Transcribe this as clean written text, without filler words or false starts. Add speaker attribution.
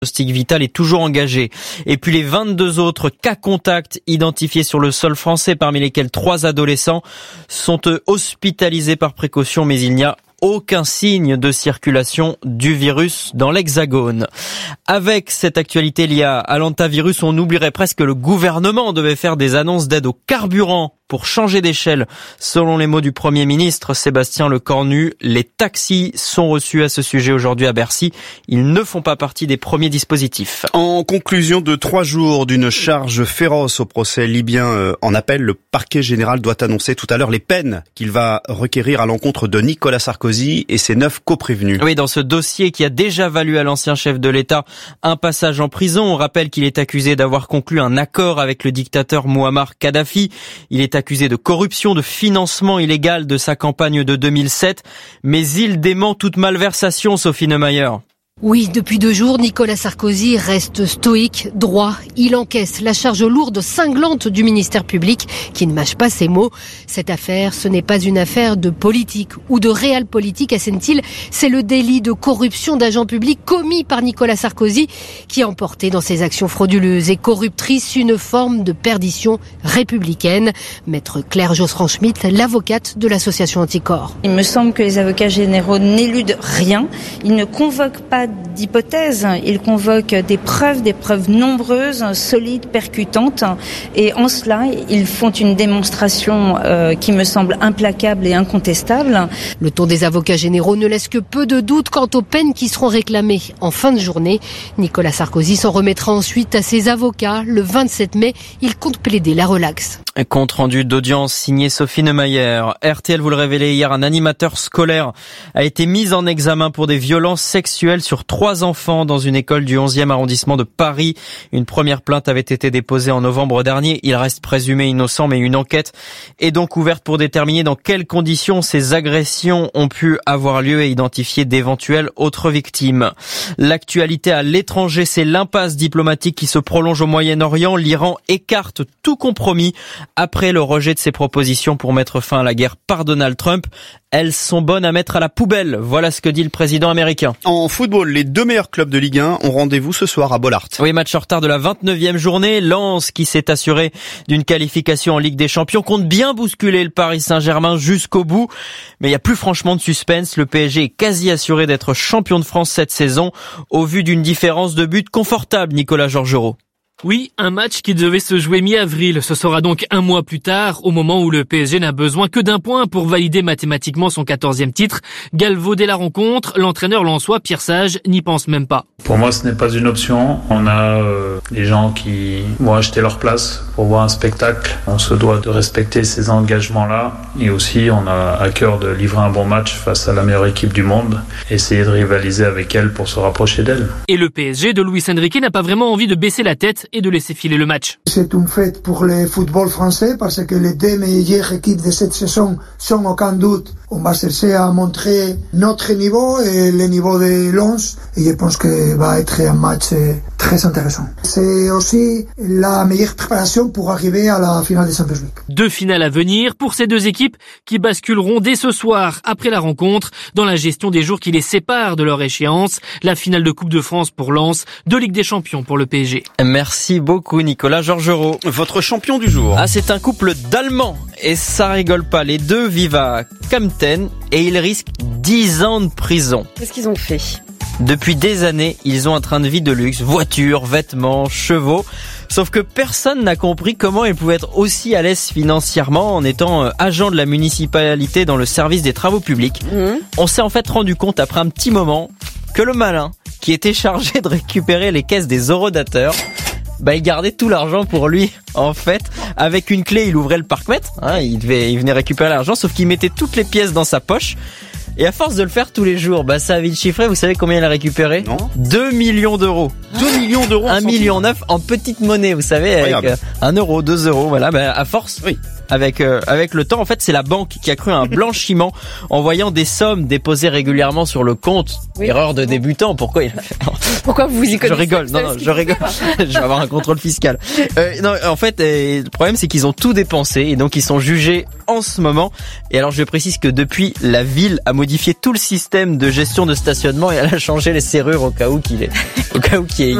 Speaker 1: diagnostic vital est toujours engagé. Et puis les 22 autres cas contacts identifiés sur le sol français, parmi lesquels 3 adolescents, sont hospitalisés par précaution, mais il n'y a aucun signe de circulation du virus dans l'Hexagone. Avec cette actualité liée à l'hantavirus, on oublierait presque que le gouvernement devait faire des annonces d'aide au carburant pour changer d'échelle. Selon les mots du Premier ministre Sébastien Lecornu, les taxis sont reçus à ce sujet aujourd'hui à Bercy. Ils ne font pas partie des premiers dispositifs.
Speaker 2: En conclusion de 3 jours d'une charge féroce au procès libyen en appel, le parquet général doit annoncer tout à l'heure les peines qu'il va requérir à l'encontre de Nicolas Sarkozy et ses 9 coprévenus.
Speaker 1: Oui, dans ce dossier qui a déjà valu à l'ancien chef de l'État un passage en prison, on rappelle qu'il est accusé d'avoir conclu un accord avec le dictateur Mouammar Kadhafi. Il est accusé de corruption, de financement illégal de sa campagne de 2007, mais il dément toute malversation, Sophie Neumayer.
Speaker 3: Oui, depuis 2 jours, Nicolas Sarkozy reste stoïque, droit. Il encaisse la charge lourde, cinglante du ministère public qui ne mâche pas ses mots. Cette affaire, ce n'est pas une affaire de politique ou de réelle politique, assène-t-il. C'est le délit de corruption d'agents publics commis par Nicolas Sarkozy qui a emporté dans ses actions frauduleuses et corruptrices une forme de perdition républicaine. Maître Claire Josserand-Schmitt, l'avocate de l'association Anticorps.
Speaker 4: Il me semble que les avocats généraux n'éludent rien. Ils ne convoquent pas d'hypothèses, ils convoquent des preuves nombreuses, solides, percutantes, et en cela, ils font une démonstration qui me semble implacable et incontestable.
Speaker 3: Le ton des avocats généraux ne laisse que peu de doute quant aux peines qui seront réclamées en fin de journée. Nicolas Sarkozy s'en remettra ensuite à ses avocats. Le 27 mai, il compte plaider la relaxe.
Speaker 1: Compte rendu d'audience signé Sophie Neumayer. RTL vous le révélait hier, un animateur scolaire a été mis en examen pour des violences sexuelles sur 3 enfants dans une école du 11e arrondissement de Paris. Une première plainte avait été déposée en novembre dernier. Il reste présumé innocent, mais une enquête est donc ouverte pour déterminer dans quelles conditions ces agressions ont pu avoir lieu et identifier d'éventuelles autres victimes. L'actualité à l'étranger, c'est l'impasse diplomatique qui se prolonge au Moyen-Orient. L'Iran écarte tout compromis après le rejet de ses propositions pour mettre fin à la guerre par Donald Trump. Elles sont bonnes à mettre à la poubelle. Voilà ce que dit le président américain.
Speaker 2: En football, les 2 meilleurs clubs de Ligue 1 ont rendez-vous ce soir à Bollaert.
Speaker 1: Oui, match en retard de la 29e journée. Lens, qui s'est assuré d'une qualification en Ligue des Champions, compte bien bousculer le Paris Saint-Germain jusqu'au bout. Mais il n'y a plus franchement de suspense. Le PSG est quasi assuré d'être champion de France cette saison, au vu d'une différence de but confortable, Nicolas Georgerot.
Speaker 5: Oui, un match qui devait se jouer mi-avril. Ce sera donc 1 mois plus tard, au moment où le PSG n'a besoin que d'un point pour valider mathématiquement son 14e titre. Galvaudé la rencontre, l'entraîneur lensois Pierre Sage n'y pense même pas.
Speaker 6: Pour moi, ce n'est pas une option. On a des gens qui vont acheter leur place pour voir un spectacle. On se doit de respecter ces engagements-là. Et aussi, on a à cœur de livrer un bon match face à la meilleure équipe du monde. Essayer de rivaliser avec elle pour se rapprocher d'elle.
Speaker 5: Et le PSG de Luis Enrique n'a pas vraiment envie de baisser la tête et de laisser filer le match.
Speaker 7: C'est une fête pour le football français parce que les 2 meilleures équipes de cette saison sont aucun doute. On va chercher à montrer notre niveau et le niveau de Lens et je pense que va être un match très intéressant. C'est aussi la meilleure préparation pour arriver à la finale de Champions League.
Speaker 5: 2 finales à venir pour ces 2 équipes qui basculeront dès ce soir après la rencontre dans la gestion des jours qui les séparent de leur échéance. La finale de Coupe de France pour Lens, de Ligue des Champions pour le PSG.
Speaker 1: Merci beaucoup Nicolas Georgerot.
Speaker 2: Votre champion du jour.
Speaker 1: C'est un couple d'Allemands et ça rigole pas. Les 2 vivent à Kempten et ils risquent 10 ans de prison.
Speaker 8: Qu'est-ce qu'ils ont fait ?
Speaker 1: Depuis des années, ils ont un train de vie de luxe, voitures, vêtements, chevaux. Sauf que personne n'a compris comment ils pouvaient être aussi à l'aise financièrement en étant agent de la municipalité dans le service des travaux publics. On s'est en fait rendu compte après un petit moment que le malin, qui était chargé de récupérer les caisses des horodateurs, il gardait tout l'argent pour lui. En fait, avec une clé, il ouvrait le parc-mètre. Il venait récupérer l'argent, sauf qu'il mettait toutes les pièces dans sa poche. Et à force de le faire tous les jours, ça a vite chiffré. Vous savez combien il a récupéré ?
Speaker 2: Non.
Speaker 1: 2 millions d'euros.
Speaker 2: 2 millions d'euros.
Speaker 1: 1,9 million en petite monnaie, vous savez, avec 1 euro, 2 euros. Voilà, à force.
Speaker 2: Oui.
Speaker 1: avec le temps. En fait, c'est la banque qui a cru à un blanchiment en voyant des sommes déposées régulièrement sur le compte. Oui. Erreur de débutant. Pourquoi
Speaker 8: vous y connaissez?
Speaker 1: Je rigole. Non, je rigole. Je vais avoir un contrôle fiscal. Non, en fait, le problème, c'est qu'ils ont tout dépensé et donc ils sont jugés en ce moment. Et alors, je précise que depuis, la ville a modifié tout le système de gestion de stationnement et elle a changé les serrures au cas où qu'il y ait